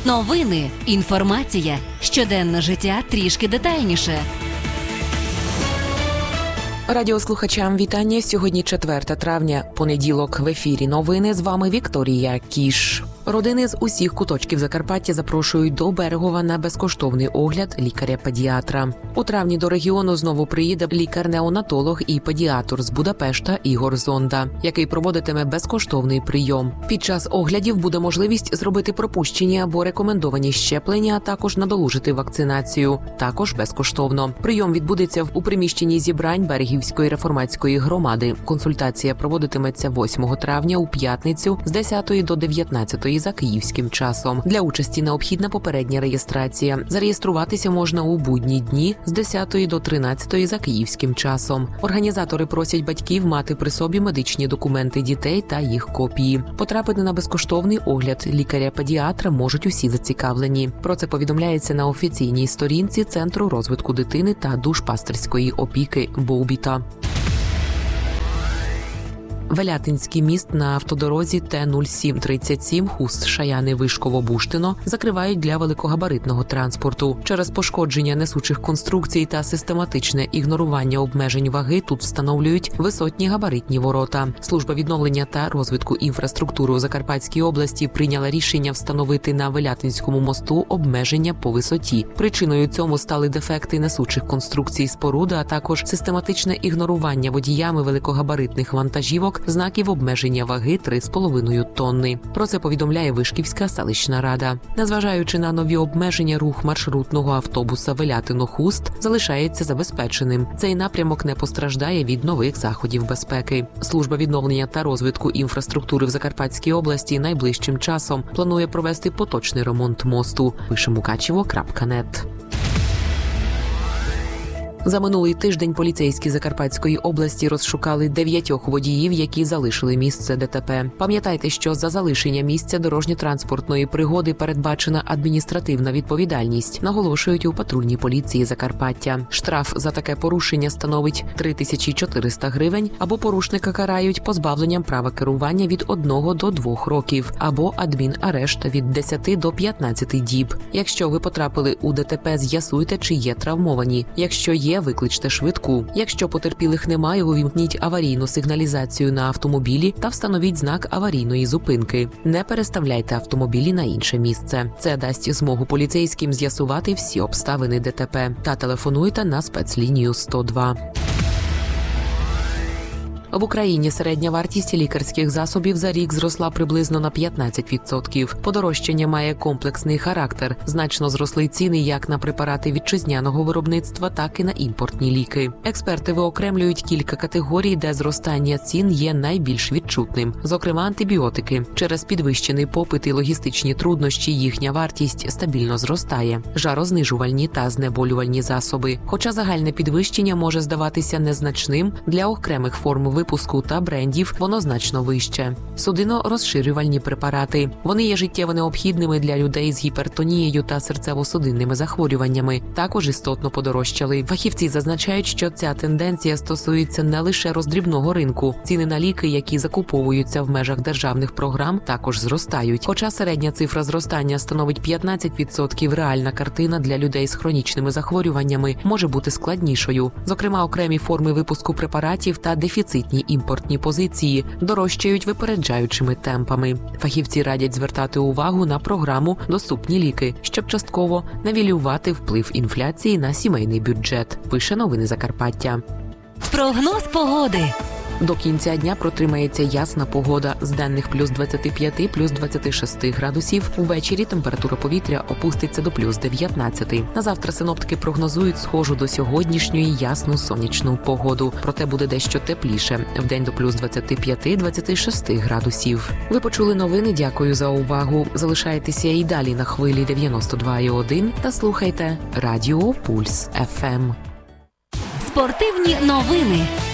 Новини, інформація, щоденне життя трішки детальніше. Радіослухачам вітання. Сьогодні 4 травня, понеділок. В ефірі новини. З вами Вікторія Кіш. Родини з усіх куточків Закарпаття запрошують до Берегова на безкоштовний огляд лікаря-педіатра. У травні до регіону знову приїде лікар-неонатолог і педіатр з Будапешта Ігор Зонда, який проводитиме безкоштовний прийом. Під час оглядів буде можливість зробити пропущені або рекомендовані щеплення, а також надолужити вакцинацію. Також безкоштовно. Прийом відбудеться у приміщенні зібрань Берегівської реформатської громади. Консультація проводитиметься 8 травня у п'ятницю з 10 до 19 за київським часом. Для участі необхідна попередня реєстрація. Зареєструватися можна у будні дні з 10 до 13 за київським часом. Організатори просять батьків мати при собі медичні документи дітей та їх копії. Потрапити на безкоштовний огляд лікаря-педіатра можуть усі зацікавлені. Про це повідомляється на офіційній сторінці Центру розвитку дитини та душпастирської опіки Боубіта. Велятинський міст на автодорозі Т-0737 Хуст-Шаяни-Вишково-Буштино закривають для великогабаритного транспорту. Через пошкодження несучих конструкцій та систематичне ігнорування обмежень ваги тут встановлюють висотні габаритні ворота. Служба відновлення та розвитку інфраструктури у Закарпатській області прийняла рішення встановити на Велятинському мосту обмеження по висоті. Причиною цьому стали дефекти несучих конструкцій споруди, а також систематичне ігнорування водіями великогабаритних вантажівок знаків обмеження ваги 3,5 тонни. Про це повідомляє Вишківська селищна рада. Незважаючи на нові обмеження, рух маршрутного автобуса Велятино-Хуст залишається забезпеченим. Цей напрямок не постраждає від нових заходів безпеки. Служба відновлення та розвитку інфраструктури в Закарпатській області найближчим часом планує провести поточний ремонт мосту. Пише Мукачево.нет. За минулий тиждень поліцейські Закарпатської області розшукали 9 водіїв, які залишили місце ДТП. Пам'ятайте, що за залишення місця дорожньо-транспортної пригоди передбачена адміністративна відповідальність, наголошують у патрульній поліції Закарпаття. Штраф за таке порушення становить 3400 гривень, або порушника карають позбавленням права керування від 1 до 2 років, або адмінарешт від 10 до 15 діб. Якщо ви потрапили у ДТП, з'ясуйте, чи є травмовані. Якщо є, викличте швидку. Якщо потерпілих немає, увімкніть аварійну сигналізацію на автомобілі та встановіть знак аварійної зупинки. Не переставляйте автомобілі на інше місце. Це дасть змогу поліцейським з'ясувати всі обставини ДТП. Та телефонуйте на спецлінію 102. В Україні середня вартість лікарських засобів за рік зросла приблизно на 15%. Подорожчання має комплексний характер. Значно зросли ціни як на препарати вітчизняного виробництва, так і на імпортні ліки. Експерти виокремлюють кілька категорій, де зростання цін є найбільш відчутним. Зокрема, антибіотики. Через підвищений попит і логістичні труднощі їхня вартість стабільно зростає. Жарознижувальні та знеболювальні засоби. Хоча загальне підвищення може здаватися незначним, для окремих форм випуску та брендів воно значно вище. Судино-розширювальні препарати. Вони є життєво необхідними для людей з гіпертонією та серцево-судинними захворюваннями. Також істотно подорожчали. Фахівці зазначають, що ця тенденція стосується не лише роздрібного ринку. Ціни на ліки, які закуповуються в межах державних програм, також зростають. Хоча середня цифра зростання становить 15%, реальна картина для людей з хронічними захворюваннями може бути складнішою. Зокрема, окремі форми випуску препаратів та дефіцитні імпортні позиції дорожчають випереджаючими темпами. Фахівці радять звертати увагу на програму «Доступні ліки», щоб частково нівелювати вплив інфляції на сімейний бюджет. Пише Новини Закарпаття. Прогноз погоди. До кінця дня протримається ясна погода. З денних плюс 25, плюс 26 градусів. Увечері температура повітря опуститься до плюс 19. На завтра синоптики прогнозують схожу до сьогоднішньої ясну сонячну погоду. Проте буде дещо тепліше. Вдень до плюс 25-26 градусів. Ви почули новини. Дякую за увагу. Залишайтеся і далі на хвилі 92,1 та слухайте Радіо Пульс ФМ. Спортивні новини.